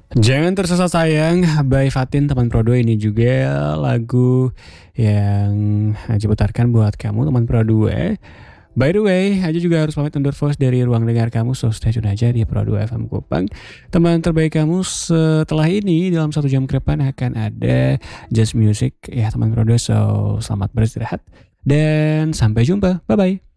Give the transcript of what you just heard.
Jangan tersesat sayang by Fatin teman Pro 2 ini juga lagu yang Aji putarkan buat kamu teman Pro 2. By the way, Aji juga harus pamit undur voice dari ruang dengar kamu, so stay tune aja di Pro 2 FM Kupang. Teman terbaik kamu setelah ini dalam 1 jam ke depan akan ada Just Music ya teman Pro 2, so selamat beristirahat dan sampai jumpa. Bye bye.